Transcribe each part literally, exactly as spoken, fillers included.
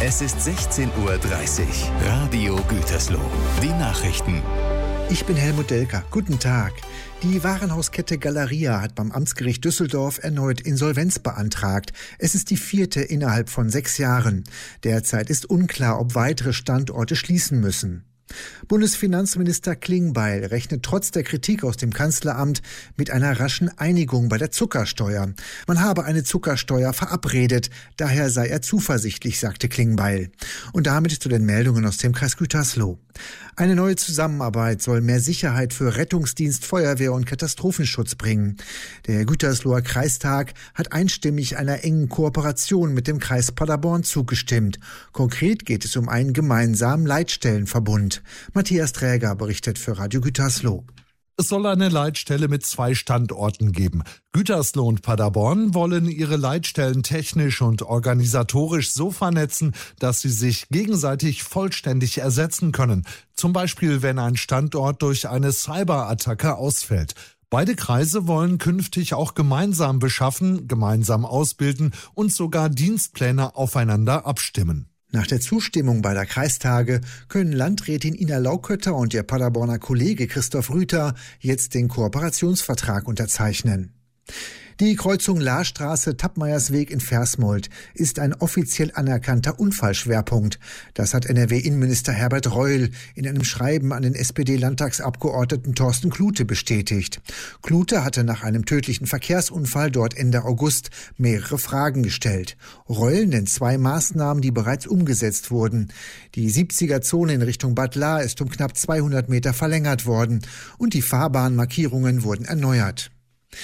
Es ist sechzehn Uhr dreißig. Radio Gütersloh. Die Nachrichten. Ich bin Helmut Delker. Guten Tag. Die Warenhauskette Galeria hat beim Amtsgericht Düsseldorf erneut Insolvenz beantragt. Es ist die vierte innerhalb von sechs Jahren. Derzeit ist unklar, ob weitere Standorte schließen müssen. Bundesfinanzminister Klingbeil rechnet trotz der Kritik aus dem Kanzleramt mit einer raschen Einigung bei der Zuckersteuer. Man habe eine Zuckersteuer verabredet, daher sei er zuversichtlich, sagte Klingbeil. Und damit zu den Meldungen aus dem Kreis Gütersloh. Eine neue Zusammenarbeit soll mehr Sicherheit für Rettungsdienst, Feuerwehr und Katastrophenschutz bringen. Der Gütersloher Kreistag hat einstimmig einer engen Kooperation mit dem Kreis Paderborn zugestimmt. Konkret geht es um einen gemeinsamen Leitstellenverbund. Matthias Träger berichtet für Radio Gütersloh. Es soll eine Leitstelle mit zwei Standorten geben. Gütersloh und Paderborn wollen ihre Leitstellen technisch und organisatorisch so vernetzen, dass sie sich gegenseitig vollständig ersetzen können. Zum Beispiel, wenn ein Standort durch eine Cyberattacke ausfällt. Beide Kreise wollen künftig auch gemeinsam beschaffen, gemeinsam ausbilden und sogar Dienstpläne aufeinander abstimmen. Nach der Zustimmung beider Kreistage können Landrätin Ina Laukötter und ihr Paderborner Kollege Christoph Rüther jetzt den Kooperationsvertrag unterzeichnen. Die Kreuzung Lahrstraße-Tappmeiersweg in Versmold ist ein offiziell anerkannter Unfallschwerpunkt. Das hat N R W-Innenminister Herbert Reul in einem Schreiben an den S P D-Landtagsabgeordneten Thorsten Klute bestätigt. Klute hatte nach einem tödlichen Verkehrsunfall dort Ende August mehrere Fragen gestellt. Reul nennt zwei Maßnahmen, die bereits umgesetzt wurden. Die siebziger-Zone in Richtung Bad Lahr ist um knapp zweihundert Meter verlängert worden und die Fahrbahnmarkierungen wurden erneuert.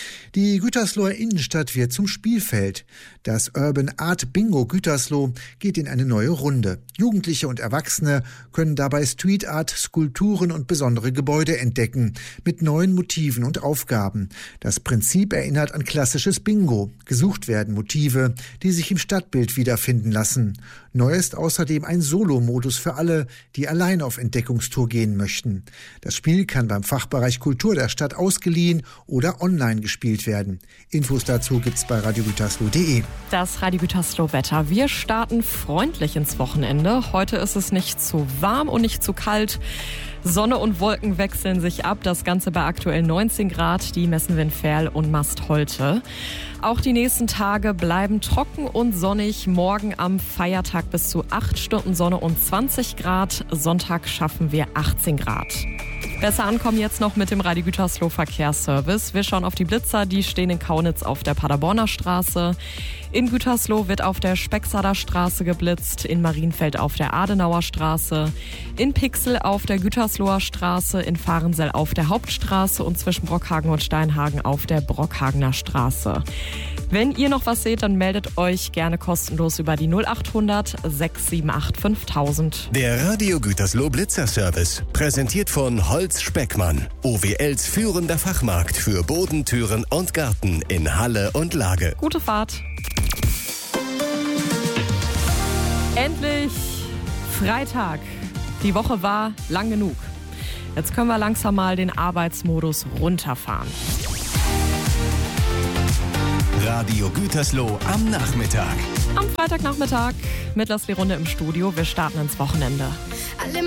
Die Gütersloher Innenstadt wird zum Spielfeld. Das Urban Art Bingo Gütersloh geht in eine neue Runde. Jugendliche und Erwachsene können dabei Street Art, Skulpturen und besondere Gebäude entdecken, mit neuen Motiven und Aufgaben. Das Prinzip erinnert an klassisches Bingo. Gesucht werden Motive, die sich im Stadtbild wiederfinden lassen. Neu ist außerdem ein Solo-Modus für alle, die allein auf Entdeckungstour gehen möchten. Das Spiel kann beim Fachbereich Kultur der Stadt ausgeliehen oder online gespielt werden. Infos dazu gibt's bei radio gütersloh punkt de. Das Radio Gütersloh Wetter. Wir starten freundlich ins Wochenende. Heute ist es nicht zu warm und nicht zu kalt. Sonne und Wolken wechseln sich ab. Das Ganze bei aktuell neunzehn Grad. Die messen wir in Ferl und Mastholte. Auch die nächsten Tage bleiben trocken und sonnig. Morgen am Feiertag bis zu acht Stunden Sonne und zwanzig Grad. Sonntag schaffen wir achtzehn Grad. Besser ankommen jetzt noch mit dem Radio Gütersloh Verkehrsservice. Wir schauen auf die Blitzer, die stehen in Kaunitz auf der Paderborner Straße. In Gütersloh wird auf der Spexader Straße geblitzt, in Marienfeld auf der Adenauer Straße, in Pixel auf der Gütersloher Straße, in Fahrensell auf der Hauptstraße und zwischen Brockhagen und Steinhagen auf der Brockhagener Straße. Wenn ihr noch was seht, dann meldet euch gerne kostenlos über die null acht hundert sechs sieben acht fünftausend. Der Radio Gütersloh Blitzerservice, präsentiert von Holz Speckmann, O W Ls führender Fachmarkt für Boden, Türen und Garten in Halle und Lage. Gute Fahrt. Endlich Freitag. Die Woche war lang genug. Jetzt können wir langsam mal den Arbeitsmodus runterfahren. Radio Gütersloh am Nachmittag. Am Freitagnachmittag mit Leslie Runde im Studio. Wir starten ins Wochenende.